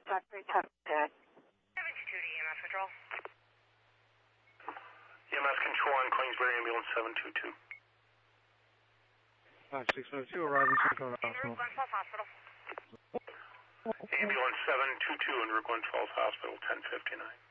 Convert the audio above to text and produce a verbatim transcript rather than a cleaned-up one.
five three ten. Good. seven two two to E M S Control. E M S Control on Queensbury Ambulance seven two two. five six five two, arriving Central Hospital. Route one twelve Hospital. Ambulance seven two two en route one twelve Hospital, ten fifty-nine.